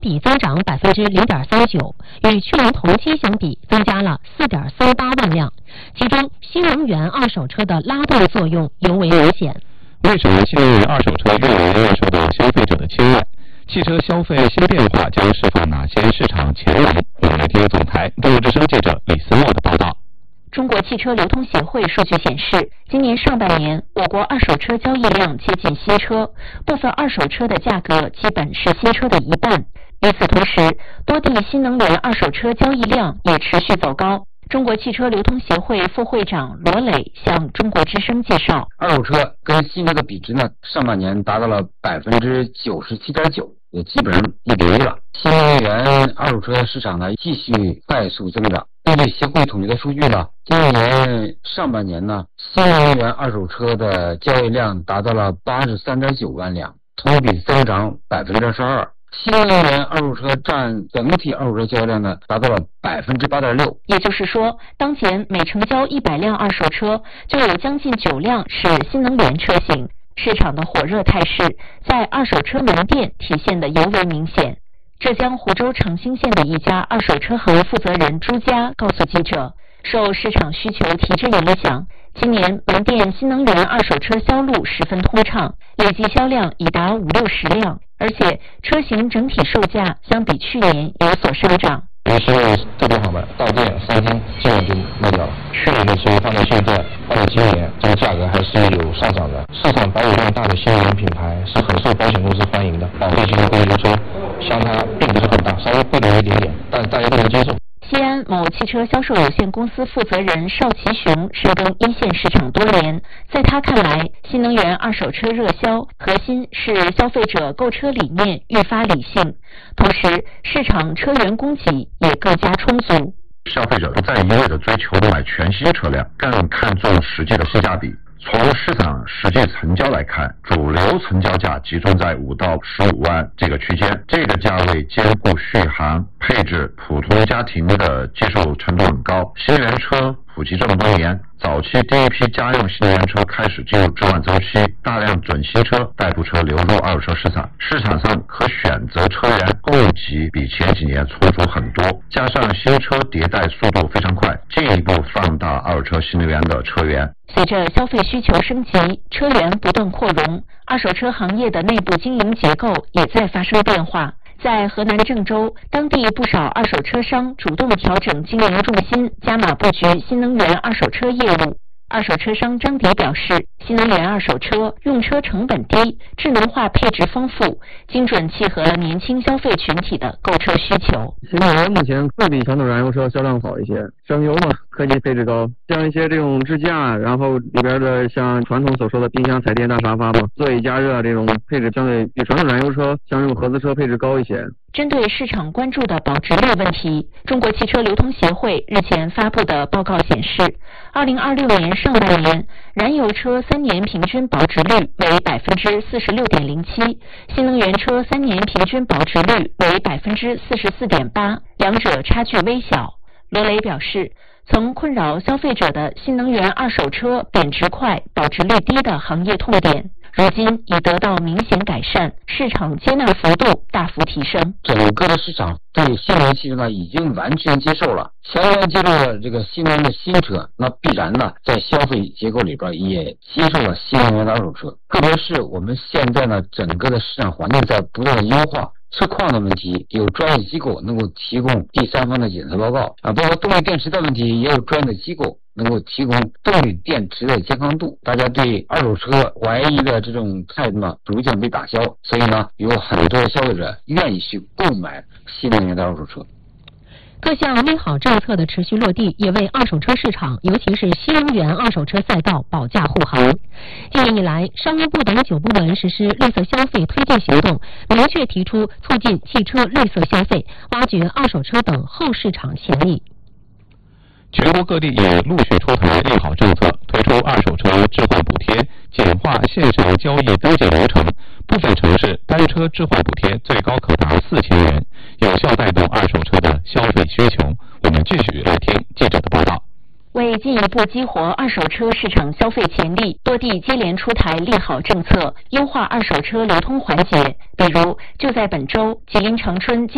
比增长0.39%，与去年同期相比增加了4.38万辆。其中，新能源二手车的拉动作用尤为明显。 为什么新能源二手车越来越受到消费者的青睐？汽车消费新变化将释放哪些市场潜能？我们来听总台动物之声记者李思墨的报道。 中国汽车流通协会数据显示，今年上半年，我国二手车交易量接近新车，部分二手车的价格基本是新车的一半。与此同时，多地新能源二手车交易量也持续走高。中国汽车流通协会副会长罗磊向中国之声介绍， 二手车跟新车的比值呢，上半年达到了97.9%，也基本上1比1了。新能源二手车市场呢继续快速增长。根据协会统计的数据呢，今年上半年呢，新能源二手车的交易量达到了83.9万辆，同比增长12%。新能源二手车占整体二手车交易量呢，达到了8.6%。 也就是说，当前每成交100辆二手车，就有将近9辆是新能源车型。市场的火热态势，在二手车门店体现得尤为明显。浙江湖州长兴县的一家二手车行负责人朱佳告诉记者，受市场需求提振影响，今年门店新能源二手车销路十分通畅，累计销量已达50-60辆，而且车型整体售价相比去年有所上涨。 因为现在特别好卖，到店3天基本就卖掉了。去年的车放到现在，放到今年，这个价格还是有上涨的。市场保有量大的新能源品牌是很受保险公司欢迎的，保费型的公路车相差并不是很大，稍微贵了一点点，但大家都能接受。 西安某汽车销售有限公司负责人邵其雄深耕一线市场多年，在他看来，新能源二手车热销核心是消费者购车理念愈发理性，同时市场车源供给也更加充足。 消费者不再一味地追求买全新车辆，更看重实际的性价比。从市场实际成交来看，主流成交价集中在5到15万这个区间，这个价位兼顾续航、配置，普通家庭的接受程度很高。新能源车普及这么多年，早期第一批家用新能源车开始进入置换周期，大量准新车、代步车流入二手车市场，市场上可选择车源供给比前几年充足很多，加上新车迭代速度非常快，进一步放大二手车新能源的车源。 随着消费需求升级，车源不断扩容，二手车行业的内部经营结构也在发生变化。在河南郑州，当地不少二手车商主动调整经营重心，加码布局新能源二手车业务。二手车商张迪表示，新能源二手车用车成本低，智能化配置丰富，精准契合了年轻消费群体的购车需求。 新能源目前会比传统燃油车销量好一些，省油嘛，科技配置高，像一些这种支架，然后里边的像传统所说的冰箱、彩电、大沙发嘛，座椅加热这种配置相对比传统燃油车像这种合资车配置高一些。 针对市场关注的保值率问题，中国汽车流通协会日前发布的报告显示，2026年上半年燃油车3年平均保值率为46.07%，新能源车3年平均保值率为44.8%，两者差距微小。罗雷表示，曾困扰消费者的新能源二手车贬值快、保值率低的行业痛点，如今已得到明显改善，市场接纳幅度大幅提升。 整个的市场对新能源汽车呢已经完全接受了，全面接受了这个新能源的新车，那必然呢在消费结构里边也接受了新能源的二手车。特别是我们现在呢整个的市场环境在不断的优化。车况的问题，有专业机构能够提供第三方的检测报告包括动力电池的问题，也有专业的机构能够提供动力电池的健康度。大家对二手车怀疑的这种态度呢逐渐被打消，所以呢有很多的消费者愿意去购买新能源的二手车。 各项利好政策的持续落地，也为二手车市场，尤其是新能源二手车赛道保驾护航。今年以来，商务部等9部门实施绿色消费推进行动，明确提出促进汽车绿色消费，挖掘二手车等后市场潜力。 全国各地也陆续出台利好政策，推出二手车置换补贴，简化线上交易登记流程。部分城市单车置换补贴最高可达4000元，有效带动二手车的消费需求。我们继续来听记者的报道。 为进一步激活二手车市场消费潜力，多地接连出台利好政策，优化二手车流通环节。比如，就在本周，吉林长春